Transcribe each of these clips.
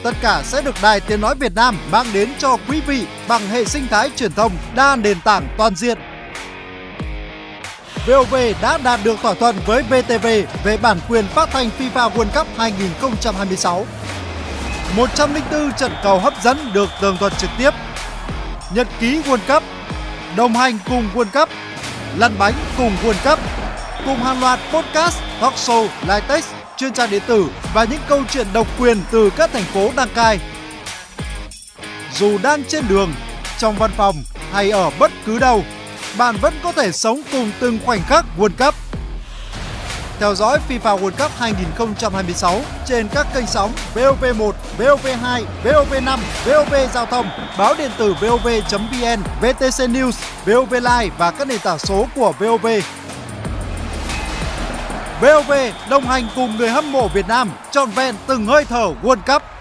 Tất cả sẽ được Đài Tiếng nói Việt Nam mang đến cho quý vị bằng hệ sinh thái truyền thông đa nền tảng toàn diện. VOV đã đạt được thỏa thuận với VTV về bản quyền phát thanh FIFA World Cup 2026. 104 trận cầu hấp dẫn được tường thuật trực tiếp. Nhật ký World Cup, đồng hành cùng World Cup, lăn bánh cùng World Cup, cùng hàng loạt podcast, talk show, live text, chuyên trang điện tử và những câu chuyện độc quyền từ các thành phố đăng cai. Dù đang trên đường, trong văn phòng hay ở bất cứ đâu, bạn vẫn có thể sống cùng từng khoảnh khắc World Cup. Theo dõi FIFA World Cup 2026 trên các kênh sóng VOV1, VOV2, VOV5, VOV Giao thông, báo điện tử VOV.vn, VTC News, VOV Live và các nền tảng số của VOV. VOV đồng hành cùng người hâm mộ Việt Nam trọn vẹn từng hơi thở World Cup.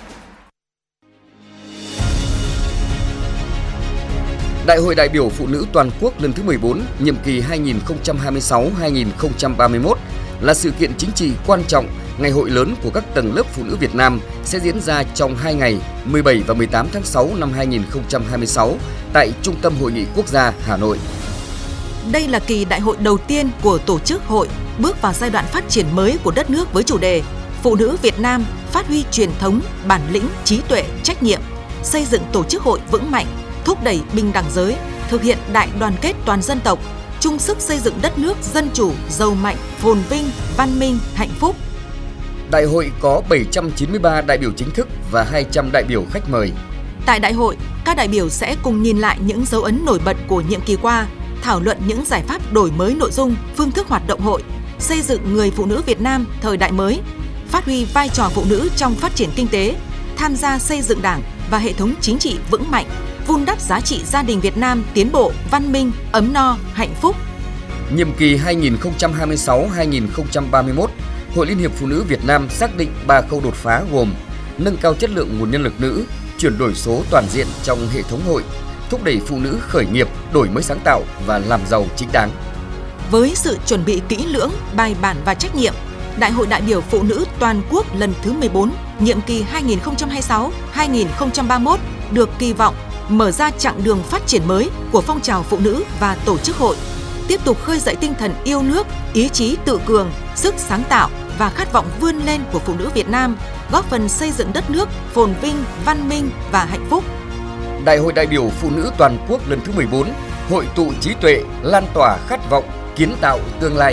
Đại hội đại biểu phụ nữ toàn quốc lần thứ 14, nhiệm kỳ 2026-2031 là sự kiện chính trị quan trọng, ngày hội lớn của các tầng lớp phụ nữ Việt Nam sẽ diễn ra trong 2 ngày 17 và 18 tháng 6 năm 2026 tại Trung tâm Hội nghị Quốc gia Hà Nội. Đây là kỳ đại hội đầu tiên của tổ chức hội bước vào giai đoạn phát triển mới của đất nước với chủ đề Phụ nữ Việt Nam phát huy truyền thống, bản lĩnh, trí tuệ, trách nhiệm, xây dựng tổ chức hội vững mạnh, thúc đẩy bình đẳng giới, thực hiện đại đoàn kết toàn dân tộc, chung sức xây dựng đất nước dân chủ, giàu mạnh, phồn vinh, văn minh, hạnh phúc. Đại hội có 793 đại biểu chính thức và 200 đại biểu khách mời. Tại đại hội, các đại biểu sẽ cùng nhìn lại những dấu ấn nổi bật của nhiệm kỳ qua, thảo luận những giải pháp đổi mới nội dung, phương thức hoạt động hội, xây dựng người phụ nữ Việt Nam thời đại mới, phát huy vai trò phụ nữ trong phát triển kinh tế, tham gia xây dựng Đảng và hệ thống chính trị vững mạnh, vun đắp giá trị gia đình Việt Nam tiến bộ, văn minh, ấm no, hạnh phúc. Nhiệm kỳ 2026-2031, Hội Liên hiệp Phụ nữ Việt Nam xác định 3 khâu đột phá gồm nâng cao chất lượng nguồn nhân lực nữ, chuyển đổi số toàn diện trong hệ thống hội, thúc đẩy phụ nữ khởi nghiệp, đổi mới sáng tạo và làm giàu chính đáng. Với sự chuẩn bị kỹ lưỡng, bài bản và trách nhiệm, Đại hội đại biểu phụ nữ toàn quốc lần thứ 14, nhiệm kỳ 2026-2031 được kỳ vọng mở ra chặng đường phát triển mới của phong trào phụ nữ và tổ chức hội, tiếp tục khơi dậy tinh thần yêu nước, ý chí tự cường, sức sáng tạo và khát vọng vươn lên của phụ nữ Việt Nam, góp phần xây dựng đất nước phồn vinh, văn minh và hạnh phúc. Đại hội đại biểu phụ nữ toàn quốc lần thứ 14, hội tụ trí tuệ, lan tỏa khát vọng, kiến tạo tương lai.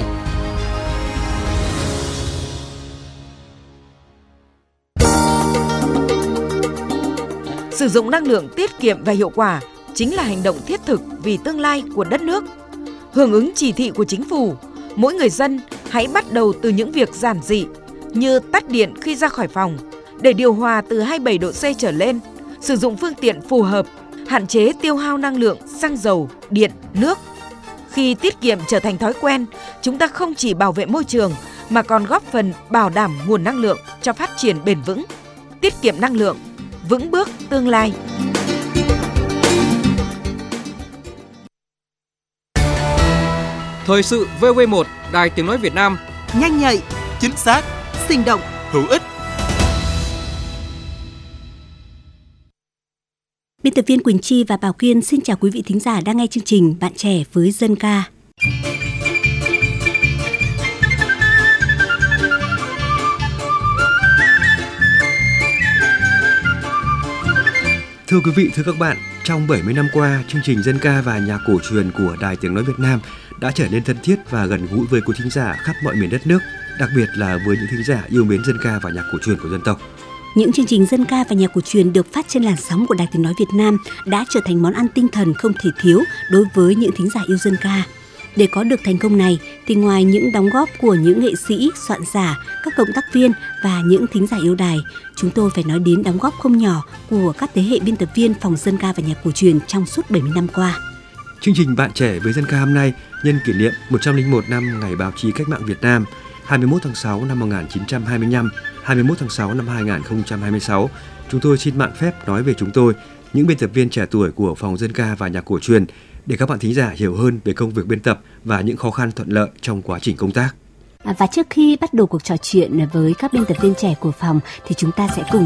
Sử dụng năng lượng tiết kiệm và hiệu quả chính là hành động thiết thực vì tương lai của đất nước. Hưởng ứng chỉ thị của chính phủ, mỗi người dân hãy bắt đầu từ những việc giản dị như tắt điện khi ra khỏi phòng, để điều hòa từ 27 độ C trở lên, sử dụng phương tiện phù hợp, hạn chế tiêu hao năng lượng, xăng dầu, điện, nước. Khi tiết kiệm trở thành thói quen, chúng ta không chỉ bảo vệ môi trường mà còn góp phần bảo đảm nguồn năng lượng cho phát triển bền vững. Tiết kiệm năng lượng, vững bước tương lai. Thời sự VV1, Đài Tiếng nói Việt Nam. Nhanh nhạy, chính xác, sinh động, hữu ích. Biên tập viên Quỳnh Chi và Bảo Kiên xin chào quý vị thính giả đang nghe chương trình Bạn trẻ với dân ca. Thưa quý vị, thưa các bạn, trong 70 năm qua, chương trình dân ca và nhạc cổ truyền của Đài Tiếng nói Việt Nam đã trở nên thân thiết và gần gũi với quý thính giả khắp mọi miền đất nước, đặc biệt là với những thính giả yêu mến dân ca và nhạc cổ truyền của dân tộc. Những chương trình dân ca và nhạc cổ truyền được phát trên làn sóng của Đài Tiếng nói Việt Nam đã trở thành món ăn tinh thần không thể thiếu đối với những thính giả yêu dân ca. Để có được thành công này thì ngoài những đóng góp của những nghệ sĩ, soạn giả, các cộng tác viên và những thính giả yêu đài, chúng tôi phải nói đến đóng góp không nhỏ của các thế hệ biên tập viên phòng dân ca và nhạc cổ truyền trong suốt 70 năm qua. Chương trình Bạn trẻ với dân ca hôm nay nhân kỷ niệm 101 năm Ngày Báo chí Cách mạng Việt Nam, 21 tháng 6 năm 1925, 21 tháng 6 năm 2026, chúng tôi xin mạn phép nói về chúng tôi, những biên tập viên trẻ tuổi của phòng dân ca và nhạc cổ truyền, để các bạn thính giả hiểu hơn về công việc biên tập và những khó khăn thuận lợi trong quá trình công tác. Và trước khi bắt đầu cuộc trò chuyện với các biên tập viên trẻ của phòng thì chúng ta sẽ cùng